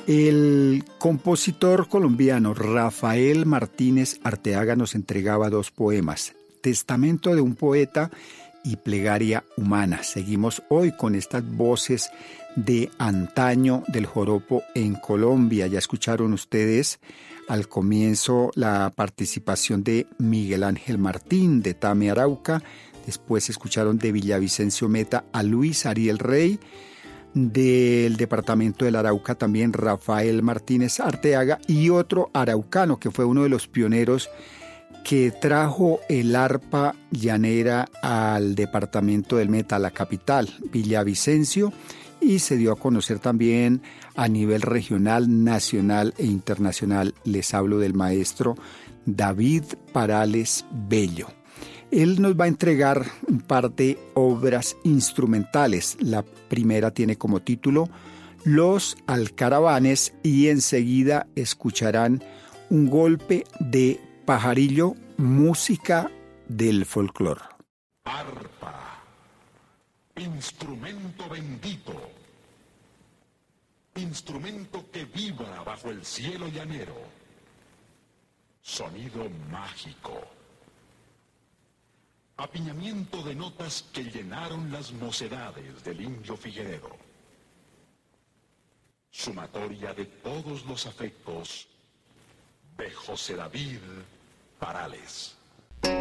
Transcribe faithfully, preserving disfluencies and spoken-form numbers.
El compositor colombiano Rafael Martínez Arteaga nos entregaba dos poemas, Testamento de un poeta y Plegaria humana. Seguimos hoy con estas voces de antaño del joropo en Colombia. Ya escucharon ustedes al comienzo la participación de Miguel Ángel Martín de Tame Arauca. Después escucharon de Villavicencio Meta a Luis Ariel Rey. Del departamento del Arauca también Rafael Martínez Arteaga y otro araucano que fue uno de los pioneros que trajo el arpa llanera al departamento del Meta, a la capital, Villavicencio, y se dio a conocer también a nivel regional, nacional e internacional. Les hablo del maestro David Parales Bello. Él nos va a entregar un par de obras instrumentales. La primera tiene como título Los Alcaravanes y enseguida escucharán un golpe de pajarillo, música del folclore. Arpa, instrumento bendito, instrumento que vibra bajo el cielo llanero, sonido mágico. Apiñamiento de notas que llenaron las mocedades del indio Figueredo. Sumatoria de todos los afectos de José David Parales.